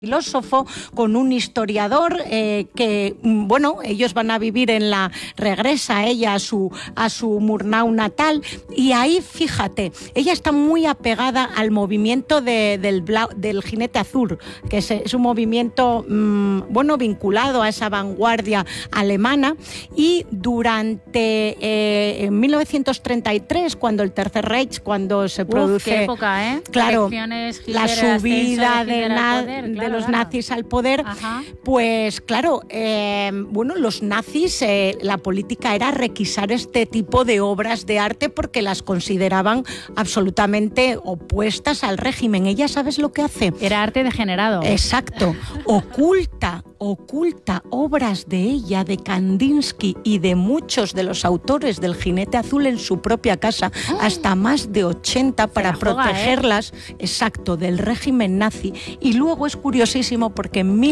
filósofo, con un historiador que, bueno, ellos van a vivir regresa ella a su Murnau natal, y ahí, fíjate, ella está muy apegada al movimiento del jinete azul, que es un movimiento, bueno, vinculado a esa vanguardia alemana, y durante en 1933, cuando el Tercer Reich, cuando se produce... qué época, ¿eh? Claro, la subida de los nazis al poder. Ajá. Pues claro, bueno, los nazis, la política era requisar este tipo de obras de arte porque las consideraban absolutamente opuestas al régimen. Ella, ¿sabes lo que hace? Era arte degenerado. Exacto. Oculta obras de ella, de Kandinsky y de muchos de los autores del Jinete Azul en su propia casa, hasta más de 80, para protegerlas, exacto, del régimen nazi. Y luego es curiosísimo porque en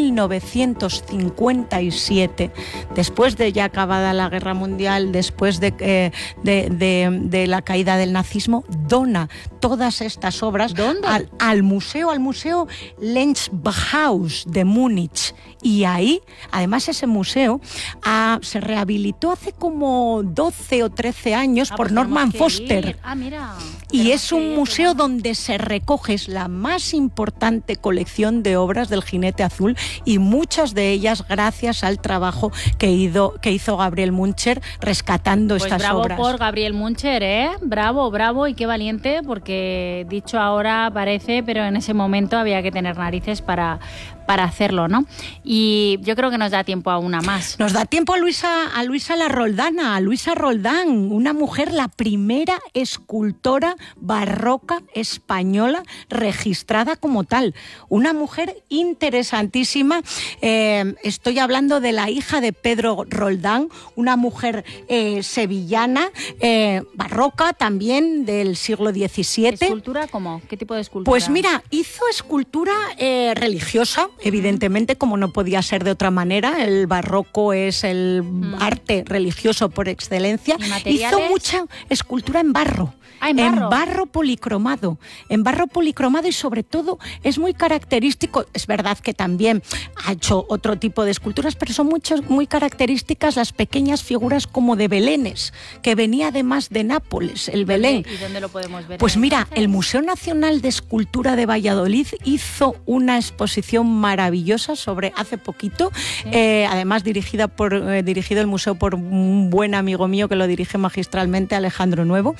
1957, después de ya acabada la Guerra Mundial, después de la caída del nazismo, dona todas estas obras al museo Lenzbachhaus de Múnich. Y ahí, además, ese museo se rehabilitó hace como 12 o 13 años por Norman Foster. Mira. Y es un museo donde se recoge, es la más importante colección de obras del Jinete Azul, y muchas de ellas gracias al trabajo que hizo Gabriel Muncher rescatando estas obras. Bravo por Gabriel Muncher, ¿eh? Bravo, y qué valiente, porque dicho ahora parece, pero en ese momento había que tener narices para hacerlo, ¿no? Y yo creo que nos da tiempo a una más. Nos da tiempo a Luisa Roldán, una mujer, la primera escultora barroca española registrada como tal. Una mujer interesantísima. Estoy hablando de la hija de Pedro Roldán, una mujer sevillana, barroca también, del siglo XVII. ¿Escultura cómo? ¿Qué tipo de escultura? Pues mira, hizo escultura religiosa, evidentemente, como no podía ser de otra manera. El barroco es el arte religioso por excelencia. Hizo mucha escultura en barro. En barro policromado, y sobre todo es muy característico, es verdad que también ha hecho otro tipo de esculturas, pero son muy características las pequeñas figuras como de belenes, que venía además de Nápoles, el Belén. ¿Y dónde lo podemos ver? Pues mira, el Museo Nacional de Escultura de Valladolid hizo una exposición maravillosa hace poquito, además dirigido el museo por un buen amigo mío que lo dirige magistralmente, Alejandro Nuevo.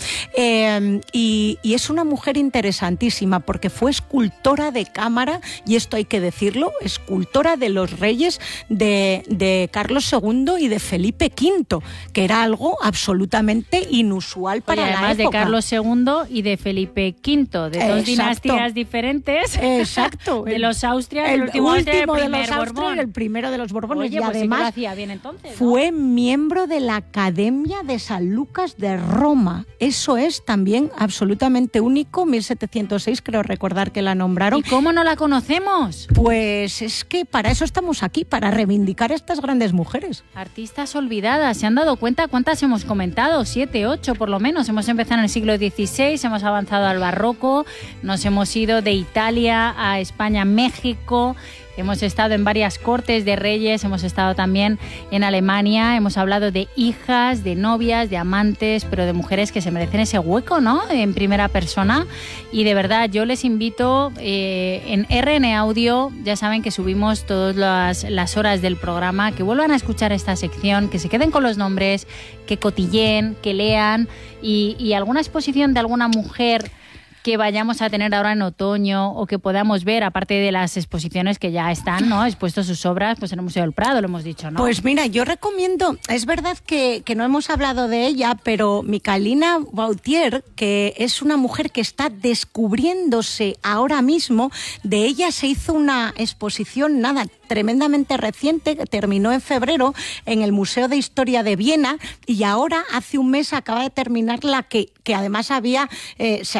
Y es una mujer interesantísima porque fue escultora de cámara, y esto hay que decirlo, escultora de los reyes de Carlos II y de Felipe V, que era algo absolutamente inusual para la además época. De Carlos II y de Felipe V, de dos dinastías diferentes. Exacto. De los Austrias, el último de los Borbón. Y el primero de los Borbones. Oye, y pues además sí, lo hacía bien entonces, ¿no? Fue miembro de la Academia de San Lucas de Roma. Eso es también absolutamente único. 1706, creo recordar que la nombraron. ¿Y cómo no la conocemos? Pues es que para eso estamos aquí, para reivindicar a estas grandes mujeres. Artistas olvidadas. ¿Se han dado cuenta cuántas hemos comentado? 7, 8 por lo menos. Hemos empezado en el siglo XVI, hemos avanzado al barroco, nos hemos ido de Italia a España, México. Hemos estado en varias cortes de reyes, hemos estado también en Alemania, hemos hablado de hijas, de novias, de amantes, pero de mujeres que se merecen ese hueco, ¿no?, en primera persona. Y de verdad, yo les invito, en RN Audio, ya saben que subimos todas las horas del programa, que vuelvan a escuchar esta sección, que se queden con los nombres, que cotilleen, que lean, y alguna exposición de alguna mujer que vayamos a tener ahora en otoño o que podamos ver, aparte de las exposiciones que ya están, ¿no?, expuestos sus obras, pues en el Museo del Prado, lo hemos dicho, ¿no? Pues mira, yo recomiendo, es verdad que no hemos hablado de ella, pero Michalina Vautier, que es una mujer que está descubriéndose ahora mismo, de ella se hizo una exposición, tremendamente reciente, que terminó en febrero en el Museo de Historia de Viena, y ahora hace un mes acaba de terminar la que además se había trasladado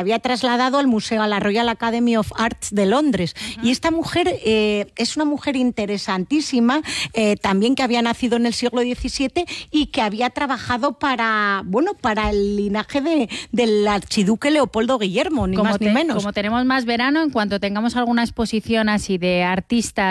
trasladado al museo, a la Royal Academy of Arts de Londres. Y esta mujer es una mujer interesantísima, también que había nacido en el siglo XVII y que había trabajado para el linaje del archiduque Leopoldo Guillermo, ni más ni menos. Como tenemos más verano, en cuanto tengamos alguna exposición así de artistas